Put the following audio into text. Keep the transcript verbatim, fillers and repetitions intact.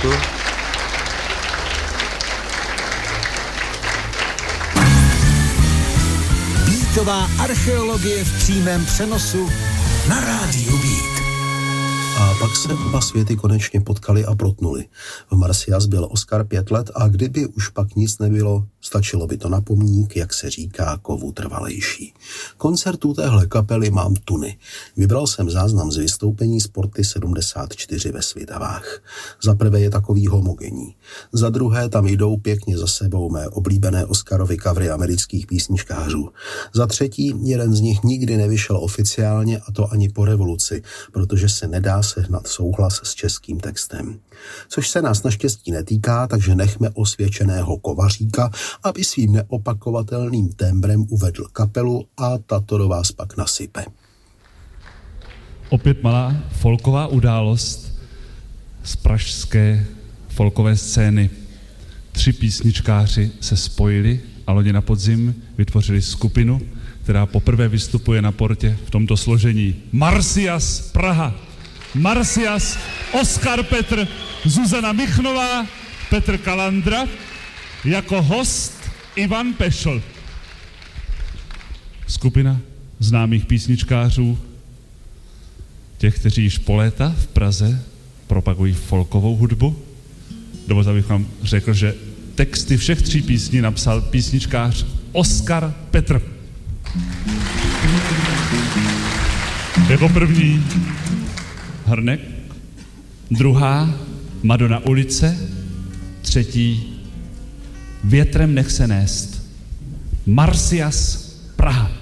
Děkuji. Beatová archeologie v přímém přenosu na rádiu Beat. A pak se oba světy konečně potkali a protnuli. V Marsyas byl Oskar pět let a kdyby už pak nic nebylo, stačilo by to na pomník, jak se říká, kovu trvalejší. Koncertů téhle kapely mám tuny. Vybral jsem záznam z vystoupení Sporty sedmdesát čtyři ve Svitavách. Za prvé je takový homogenní. Za druhé tam jdou pěkně za sebou mé oblíbené Oscarovy covery amerických písničkářů. Za třetí, jeden z nich nikdy nevyšel oficiálně, a to ani po revoluci, protože se nedá sehnat souhlas s českým textem. Což se nás naštěstí netýká, takže nechme osvědčeného Kovaříka, aby svým neopakovatelným tembrem uvedl kapelu a tato do vás pak nasype. Opět malá folková událost z pražské folkové scény. Tři písničkáři se spojili a loni na podzim vytvořili skupinu, která poprvé vystupuje na Portě v tomto složení. Marsyas Praha. Marsyas, Oskar Petr, Zuzana Michnová, Petr Kalandra, jako host Ivan Pešl. Skupina známých písničkářů, těch, kteří již po léta v Praze propagují folkovou hudbu. Dovolte, abych vám řekl, že texty všech tří písní napsal písničkář Oskar Petr. Jako první Hrnek, druhá Madonna ulice, třetí Větrem nech se nést. Marsyas Praha.